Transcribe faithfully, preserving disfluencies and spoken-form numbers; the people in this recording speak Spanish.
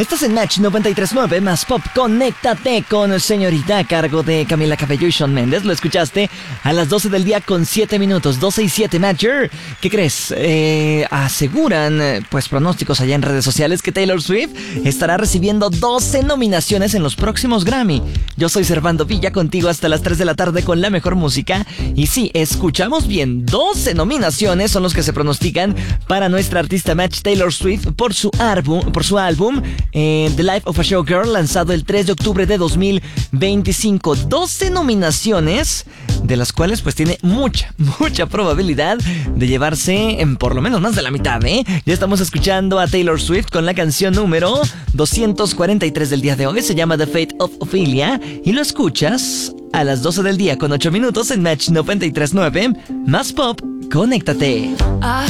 Estás en Match noventa y tres punto nueve más Pop. Conéctate con Señorita a cargo de Camila Cabello y Shawn Mendes. Lo escuchaste a las doce del día con siete minutos. doce y siete, Matcher. ¿Qué crees? Eh, aseguran, pues, pronósticos allá en redes sociales que Taylor Swift estará recibiendo doce nominaciones en los próximos Grammy. Yo soy Servando Villa, contigo hasta las tres de la tarde con la mejor música. Y sí, escuchamos bien, doce nominaciones son los que se pronostican para nuestra artista Match Taylor Swift por su álbum, por su álbum eh, The Life of a Showgirl, lanzado el tres de octubre de dos mil veinticinco. doce nominaciones, de las cuales pues tiene mucha, mucha probabilidad de llevarse en por lo menos más de la mitad, ¿eh? Ya estamos escuchando a Taylor Swift con la canción número doscientos cuarenta y tres del día de hoy. Se llama The Fate of Ophelia y lo escuchas a las doce del día con ocho minutos en Match noventa y tres punto nueve más Pop. Conéctate. I